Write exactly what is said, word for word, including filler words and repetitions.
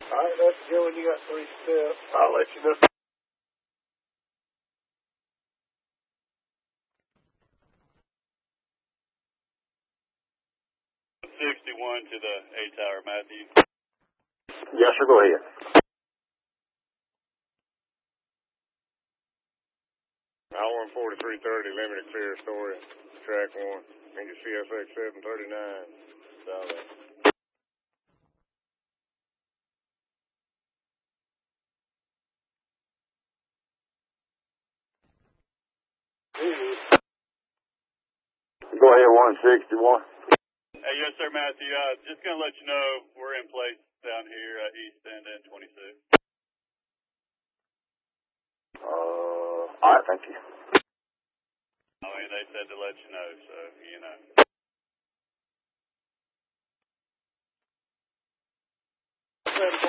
All right, that's good when you got three steps. I'll let you know. sixty-one to the A tower, Matthew. Yes, sir, go ahead. I one forty-three thirty, limited clear story, track one. I think it's C S X seven thirty-nine. Down there. Go ahead, one sixty-one. Hey, yes, sir, Matthew. Uh, just going to let you know we're in place down here at East End and twenty-six. Uh, all right, thank you. I mean, they said to let you know, so, you know. Seven